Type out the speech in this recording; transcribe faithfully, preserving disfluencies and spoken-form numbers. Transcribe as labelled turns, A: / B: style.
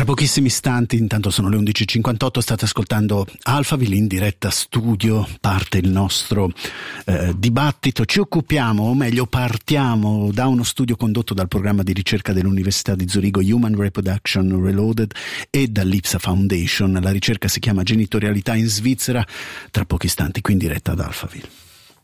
A: pochissimi istanti, intanto sono le undici e cinquantotto, state ascoltando Alphaville in diretta studio, parte il nostro eh, dibattito. Ci occupiamo, o meglio partiamo da uno studio condotto dal programma di ricerca dell'Università di Zurigo Human Reproduction Reloaded e dall'Ipsa Foundation. La ricerca si chiama Genitorialità in Svizzera. Tra pochi istanti qui in diretta ad Alphaville.